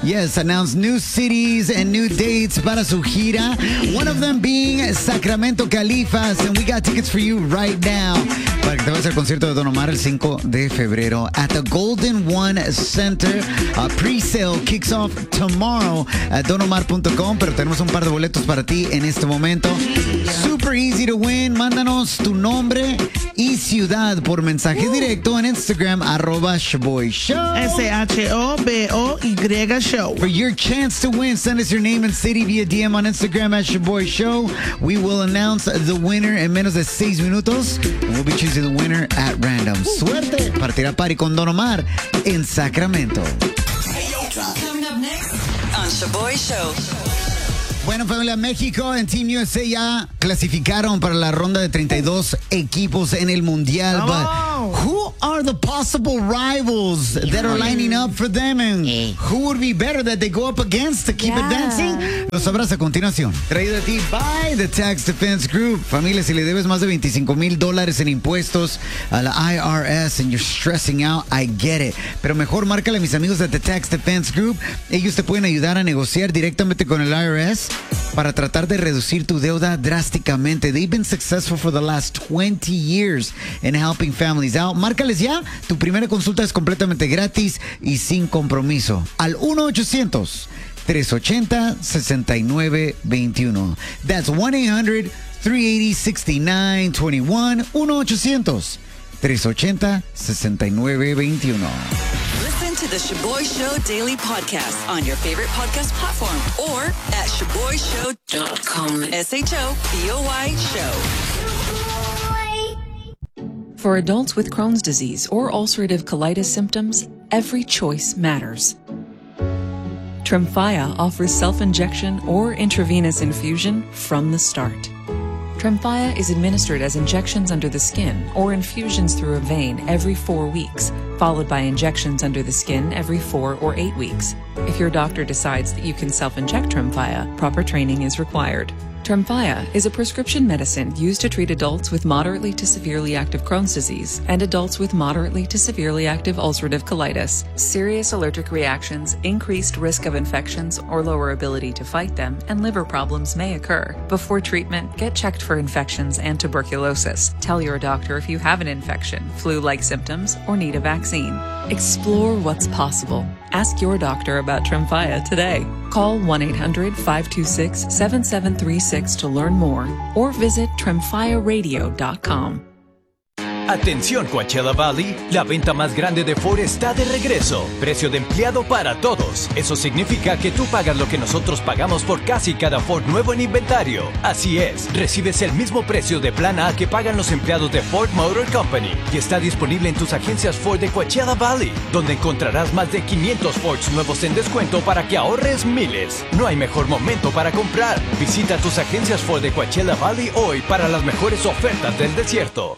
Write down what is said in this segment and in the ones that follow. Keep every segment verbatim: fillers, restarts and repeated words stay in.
yes, announced new cities and new dates para su gira. One of them being Sacramento, Califas. And we got tickets for you right now. Para que te vayas al concierto de Don Omar el cinco de febrero at the Golden One Center. Uh, pre-sale kicks off tomorrow at don omar punto com. Pero tenemos un par de boletos para ti en este momento. Super easy to win. Mándanos tu nombre y ciudad por mensaje directo en Instagram, arroba Shoboy Show. S H O B O Y Show. For your chance to win, send us your name and city via D M on Instagram at Shoboy Show. We will announce the winner en menos de seis minutos. And we'll be choosing the winner at random. Suerte para tirar party con Don Omar en Sacramento. Coming up next on Shoboy Show. Bueno, familia, México en Team U S A ya clasificaron para la ronda de treinta y dos equipos en el Mundial. Oh. But who are the possible rivals that are lining up for them? And who would be better that they go up against to keep Yeah. it dancing? Lo sabrás a continuación. Traído a ti by the Tax Defense Group. Familia, si le debes más de veinticinco mil dólares en impuestos a la I R S and you're stressing out, I get it. Pero mejor márcale a mis amigos de the Tax Defense Group. Ellos te pueden ayudar a negociar directamente con el I R S para tratar de reducir tu deuda drásticamente. They've been successful for the last twenty years in helping families out. Márcales ya. Tu primera consulta es completamente gratis y sin compromiso. Al uno ochocientos, tres ochenta, sesenta y nueve veintiuno. That's one eight hundred, three eighty, sixty-nine twenty-one. uno ochocientos, tres ochenta, sesenta y nueve veintiuno. Listen to the Shoboy Show Daily Podcast on your favorite podcast platform or at shoboy show dot com. S H O B O Y Show. For adults with Crohn's disease or ulcerative colitis symptoms, every choice matters. Tremfya offers self-injection or intravenous infusion from the start. Tremfya is administered as injections under the skin or infusions through a vein every four weeks, followed by injections under the skin every four or eight weeks. If your doctor decides that you can self-inject Tremfya, proper training is required. Tremfya is a prescription medicine used to treat adults with moderately to severely active Crohn's disease and adults with moderately to severely active ulcerative colitis. Serious allergic reactions, increased risk of infections or lower ability to fight them, and liver problems may occur. Before treatment, get checked for infections and tuberculosis. Tell your doctor if you have an infection, flu-like symptoms, or need a vaccine. Explore what's possible. Ask your doctor about Tremfya today. Call one eight hundred, five two six, seven seven three six to learn more or visit tremfya radio dot com. Atención Coachella Valley, la venta más grande de Ford está de regreso. Precio de empleado para todos. Eso significa que tú pagas lo que nosotros pagamos por casi cada Ford nuevo en inventario. Así es, recibes el mismo precio de plan A que pagan los empleados de Ford Motor Company y está disponible en tus agencias Ford de Coachella Valley, donde encontrarás más de quinientos Fords nuevos en descuento para que ahorres miles. No hay mejor momento para comprar. Visita tus agencias Ford de Coachella Valley hoy para las mejores ofertas del desierto.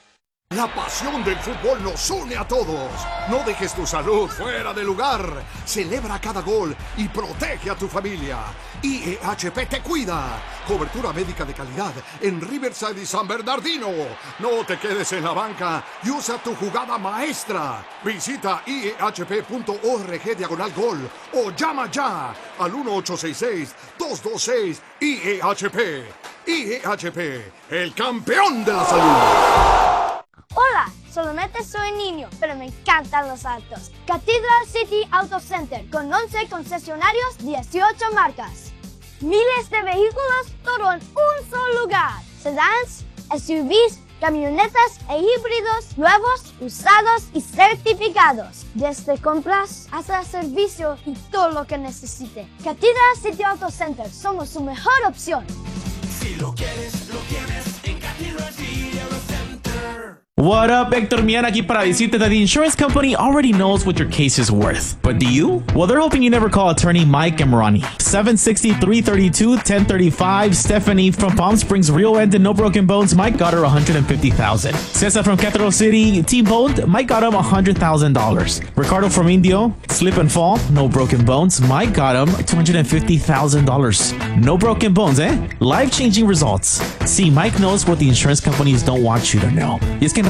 La pasión del fútbol nos une a todos. No dejes tu salud fuera de lugar. Celebra cada gol y protege a tu familia. I E H P te cuida. Cobertura médica de calidad en Riverside y San Bernardino. No te quedes en la banca y usa tu jugada maestra. Visita I E H P punto org diagonal gol o llama ya al uno ocho seis seis, dos dos seis, I E H P. I E H P, el campeón de la salud. Hola, solamente soy niño, pero me encantan los autos. Cathedral City Auto Center, con once concesionarios, dieciocho marcas. Miles de vehículos, todo en un solo lugar. Sedans, S U Vs, camionetas e híbridos, nuevos, usados y certificados. Desde compras hasta servicio y todo lo que necesite. Cathedral City Auto Center, somos su mejor opción. Si lo quieres, lo tienes en Cathedral City Auto Center. What up, Hector Mian aquí para decirte that the insurance company already knows what your case is worth. But do you? Well, they're hoping you never call attorney Mike Emrani. seven sixty, three thirty-two, ten thirty-five. Stephanie from Palm Springs, Rio End, and No Broken Bones. Mike got her one hundred fifty thousand dollars. Cesar from Cathedral City, T-boned. Mike got him one hundred thousand dollars. Ricardo from Indio, slip and fall, no broken bones. Mike got him two hundred fifty thousand dollars. No broken bones, eh? Life-changing results. See, Mike knows what the insurance companies don't want you to know. Y es que en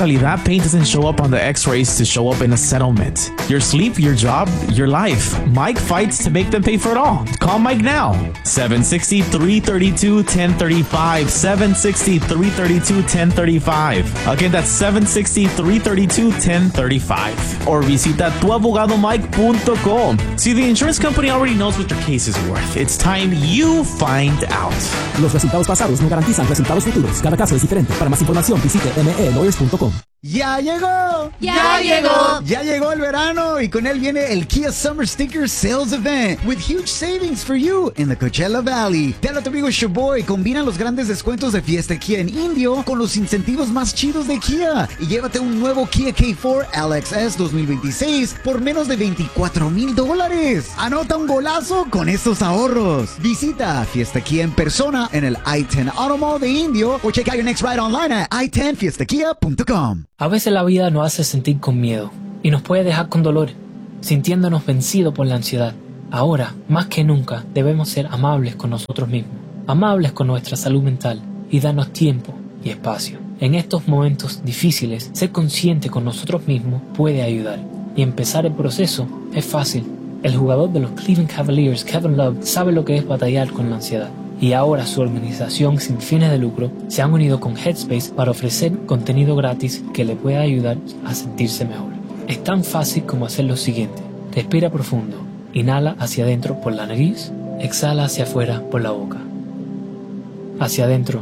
casualidad, pain doesn't show up on the x-rays to show up in a settlement. Your sleep, your job, your life. Mike fights to make them pay for it all. Call Mike now. seven six zero, three three two, one zero three five. seven six zero, three three two, one zero three five. Again, that's seven six zero, three three two, one zero three five. Or visita tu abogado mike punto com. See, the insurance company already knows what your case is worth. It's time you find out. Los resultados pasados no garantizan resultados futuros. Cada caso es diferente. Para más información, visite m e lawyers punto com. ¡Ya llegó! ¡Ya llegó! Ya llegó el verano y con él viene el Kia Summer Sticker Sales Event with huge savings for you in the Coachella Valley. Dale a tu amigo Shaboy, combina los grandes descuentos de Fiesta Kia en Indio con los incentivos más chidos de Kia y llévate un nuevo Kia K cuatro L X S dos mil veintiséis por menos de veinticuatro mil dólares. Anota un golazo con estos ahorros. Visita Fiesta Kia en persona en el I ten Auto Mall de Indio o check out your next ride online at i ten fiesta kia punto com. A veces la vida nos hace sentir con miedo y nos puede dejar con dolor, sintiéndonos vencidos por la ansiedad. Ahora, más que nunca, debemos ser amables con nosotros mismos, amables con nuestra salud mental y darnos tiempo y espacio. En estos momentos difíciles, ser consciente con nosotros mismos puede ayudar y empezar el proceso es fácil. El jugador de los Cleveland Cavaliers, Kevin Love, sabe lo que es batallar con la ansiedad. Y ahora su organización sin fines de lucro se han unido con Headspace para ofrecer contenido gratis que le pueda ayudar a sentirse mejor. Es tan fácil como hacer lo siguiente. Respira profundo. Inhala hacia adentro por la nariz. Exhala hacia afuera por la boca. Hacia adentro.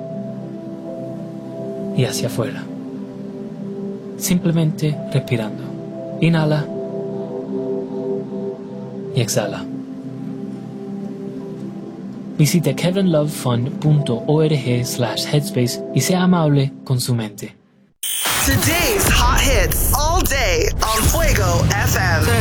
Y hacia afuera. Simplemente respirando. Inhala. Y exhala. Visite kevin love fund punto org slash headspace y sea amable con su mente. Today's hot hits all day on Fuego F M.